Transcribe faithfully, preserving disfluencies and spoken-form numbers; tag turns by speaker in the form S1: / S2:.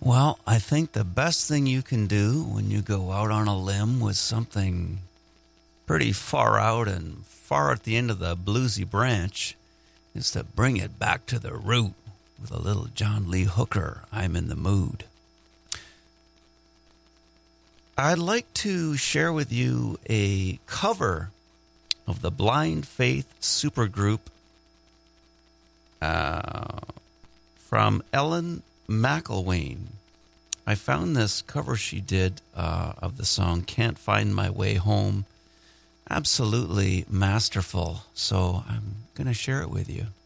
S1: Well, I think the best thing you can do when you go out on a limb with something pretty far out and far at the end of the bluesy branch is to bring it back to the root with a little John Lee Hooker, I'm in the Mood. I'd like to share with you a cover of the Blind Faith supergroup uh, from Ellen McElwain. I found this cover she did uh, of the song Can't Find My Way Home absolutely masterful, so I'm going to share it with you.